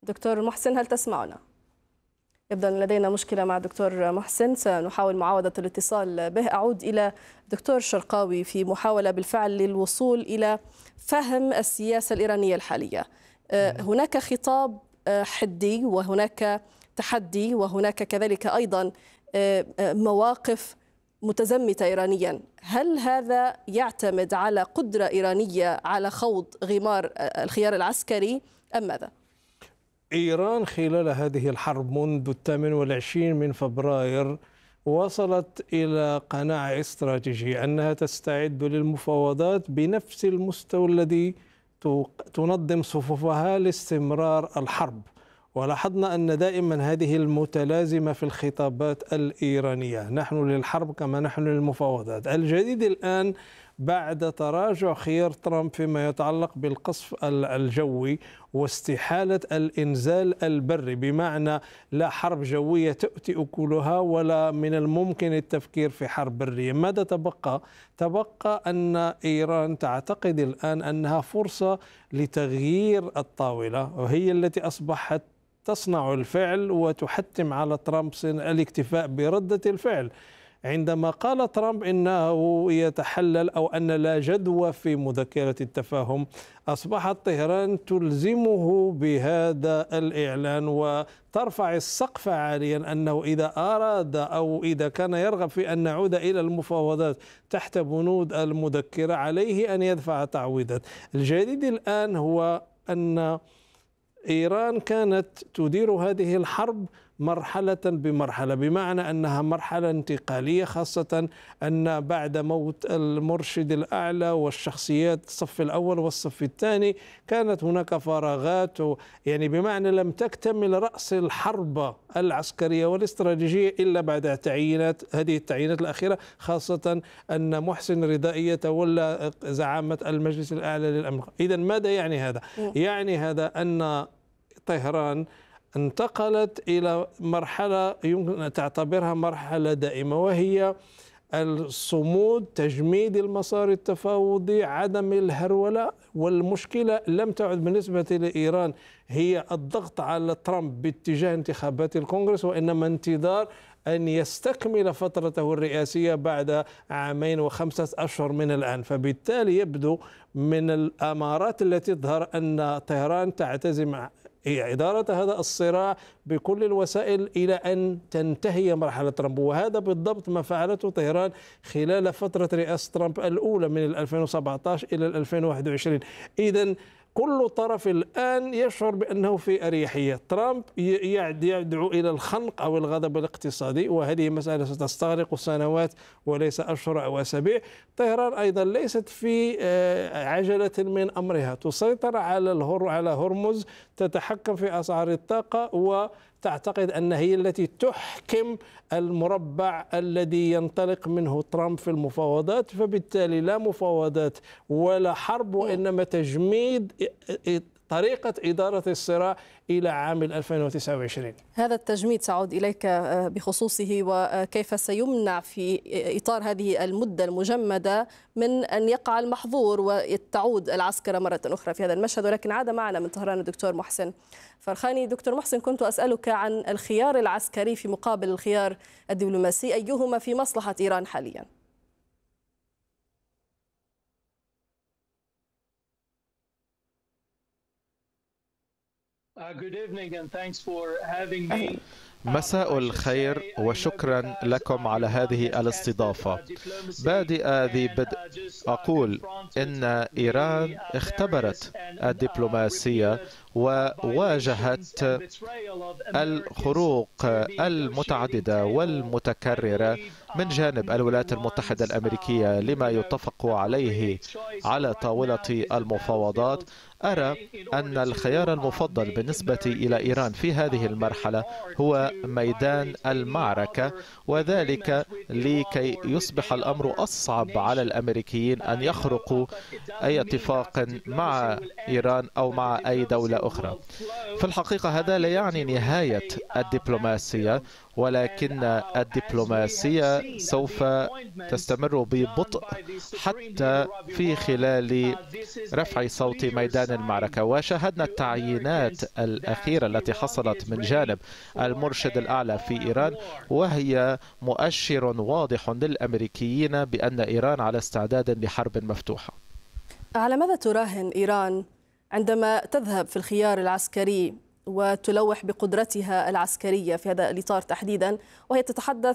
دكتور محسن، هل تسمعنا؟ يبدو أن لدينا مشكلة مع دكتور محسن، سنحاول معاودة الاتصال به. أعود إلى دكتور شرقاوي في محاولة بالفعل للوصول إلى فهم السياسة الإيرانية الحالية. هناك خطاب حدي وهناك تحدي وهناك كذلك أيضا مواقف متزمتة إيرانيا. هل هذا يعتمد على قدرة إيرانية على خوض غمار الخيار العسكري أم ماذا؟ إيران خلال هذه الحرب منذ 28 من فبراير وصلت إلى قناعة استراتيجية أنها تستعد للمفاوضات بنفس المستوى الذي تنظم صفوفها لاستمرار الحرب. ولاحظنا أن دائما هذه المتلازمة في الخطابات الإيرانية، نحن للحرب كما نحن للمفاوضات. الجديد الآن بعد تراجع خيار ترامب فيما يتعلق بالقصف الجوي واستحالة الإنزال البري، بمعنى لا حرب جوية تؤتي أكلها ولا من الممكن التفكير في حرب برية. ماذا تبقى؟ تبقى أن إيران تعتقد الآن أنها فرصة لتغيير الطاولة، وهي التي أصبحت تصنع الفعل وتحتم على ترامب الاكتفاء بردة الفعل. عندما قال ترامب إنه يتحلل أو أن لا جدوى في مذكرة التفاهم، أصبحت طهران تلزمه بهذا الإعلان وترفع السقف عاليا، أنه إذا أراد أو إذا كان يرغب في أن نعود إلى المفاوضات تحت بنود المذكرة عليه أن يدفع تعويضات. الجديد الآن هو أن إيران كانت تدير هذه الحرب مرحلة بمرحلة، بمعنى أنها مرحلة انتقالية، خاصة أن بعد موت المرشد الأعلى والشخصيات الصف الأول والصف الثاني كانت هناك فراغات، يعني بمعنى لم تكتمل رأس الحرب العسكرية والاستراتيجية إلا بعد هذه التعيينات الأخيرة، خاصة أن محسن رضائي يتولى زعامة المجلس الأعلى للأمن. إذن ماذا يعني هذا؟ يعني هذا أن طهران انتقلت إلى مرحلة يمكن أن تعتبرها مرحلة دائمة، وهي الصمود، تجميد المسار التفاوضي، عدم الهرولة. والمشكلة لم تعد بالنسبة لإيران هي الضغط على ترامب باتجاه انتخابات الكونغرس، وإنما انتظار أن يستكمل فترته الرئاسية بعد 2 و5 أشهر من الآن. فبالتالي يبدو من الأمارات التي تظهر أن طهران تعتزم هي إدارة هذا الصراع بكل الوسائل إلى أن تنتهي مرحلة ترامب، وهذا بالضبط ما فعلته طهران خلال فترة رئاسة ترامب الأولى من 2017 إلى 2021. إذن كل طرف الآن يشعر بأنه في أريحية. ترامب يدعو إلى الخنق أو الغضب الاقتصادي، وهذه مسألة ستستغرق سنوات وليس أشهر أو أسابيع. طهران أيضا ليست في عجلة من أمرها، تسيطر على هرمز، تتحكم في أسعار الطاقة، وتعتقد أن هي التي تحكم المربع الذي ينطلق منه ترامب في المفاوضات. فبالتالي لا مفاوضات ولا حرب، وإنما تجميد طريقة إدارة الصراع إلى عام 2029. هذا التجميد سأعود إليك بخصوصه، وكيف سيمنع في إطار هذه المدة المجمدة من أن يقع المحظور وتعود العسكرة مرة أخرى في هذا المشهد. ولكن عاد معنا من طهران الدكتور محسن فرخاني. دكتور محسن، كنت أسألك عن الخيار العسكري في مقابل الخيار الدبلوماسي، أيهما في مصلحة إيران حاليا؟ مساء الخير وشكرا لكم على هذه الاستضافة. بادئ ذي بدء أقول إن إيران اختبرت الدبلوماسية وواجهت الخروق المتعددة والمتكررة من جانب الولايات المتحدة الأمريكية لما يتفق عليه على طاولة المفاوضات. أرى أن الخيار المفضل بالنسبة إلى إيران في هذه المرحلة هو ميدان المعركة، وذلك لكي يصبح الأمر أصعب على الأمريكيين أن يخرقوا أي اتفاق مع إيران أو مع أي دولة أخرى. في الحقيقة هذا لا يعني نهاية الدبلوماسية، ولكن الدبلوماسية سوف تستمر ببطء حتى في خلال رفع صوت ميدان المعركة. وشاهدنا التعيينات الأخيرة التي حصلت من جانب المرشد الأعلى في إيران، وهي مؤشر واضح للأمريكيين بأن إيران على استعداد لحرب مفتوحة. على ماذا تراهن إيران عندما تذهب في الخيار العسكري وتلوح بقدرتها العسكرية في هذا الإطار تحديدا، وهي تتحدث